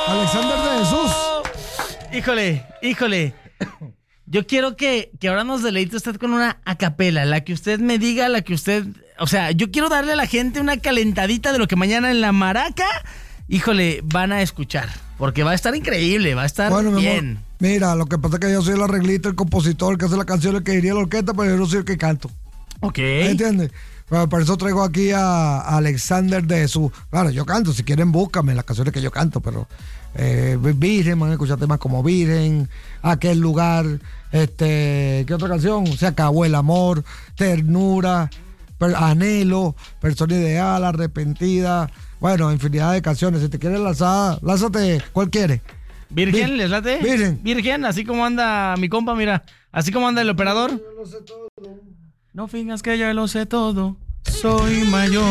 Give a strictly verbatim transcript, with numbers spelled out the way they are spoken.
Alexander de Jesús. Híjole, híjole. Yo quiero que, que ahora nos deleite usted con una acapela, la que usted me diga, la que usted... O sea, yo quiero darle a la gente una calentadita de lo que mañana en la maraca, híjole, van a escuchar. Porque va a estar increíble, va a estar bueno, bien. Mi amor, mira, lo que pasa es que yo soy el arreglista, el compositor, el que hace la canción, el que diría la orquesta, pero yo no soy el que canto. Ok. ¿Entiendes? Bueno, por eso traigo aquí a, a Alexander de Jesús. Claro, yo canto, si quieren búscame las canciones que yo canto, pero eh, Virgen, van a escuchar temas como Virgen, Aquel Lugar, este, ¿qué otra canción? Se acabó el amor, Ternura, per, Anhelo, Persona Ideal, Arrepentida, bueno, infinidad de canciones. Si te quieres lanzar, lánzate, ¿cuál quieres? ¿Virgen? Vir- ¿Les late? Virgen. Virgen, así como anda mi compa, mira, así como anda el operador. Yo lo sé todo. No fingas que yo lo sé todo, soy mayor.